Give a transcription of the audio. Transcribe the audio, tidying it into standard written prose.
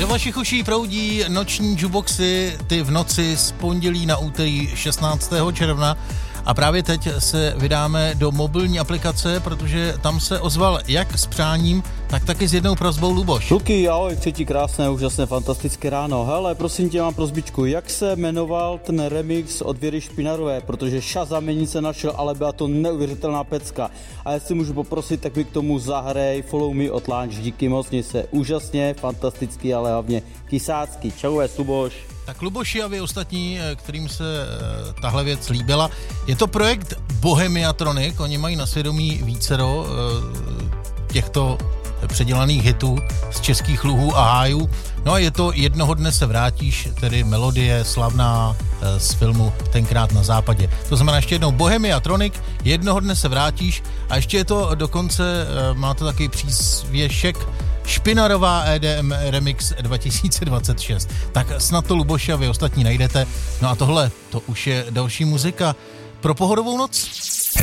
Do vašich uší proudí noční jukeboxy, ty v noci z pondělí na úterý 16. června. A právě teď se vydáme do mobilní aplikace, protože tam se ozval jak s přáním, tak taky s jednou prosbou Luboš. Luky, ahoj, přeji ti krásné, úžasné, fantastické ráno. Hele, prosím tě, mám prosbičku, jak se jmenoval ten remix od Věry Špinarové, protože Shazamení se našel, ale byla to neuvěřitelná pecka. A jestli můžu poprosit, tak mi k tomu zahrej Follow Me od Lunch, díky moc, mě se úžasně, fantastický, ale hlavně kysácký. Čau, Luboš. Tak Luboši a vy ostatní, kterým se tahle věc líbila, je to projekt Bohemiatronic, oni mají na svědomí vícero těchto předělaných hitů z českých luhů a hájů. No a je to Jednoho dne se vrátíš, tedy melodie slavná z filmu Tenkrát na západě. To znamená ještě jednou Bohemiatronic, Jednoho dne se vrátíš a ještě je to dokonce, má to taky přízvěšek Špinarová EDM Remix 2026. Tak snad to Luboši a vy ostatní najdete. No a tohle, to už je další muzika pro pohodovou noc.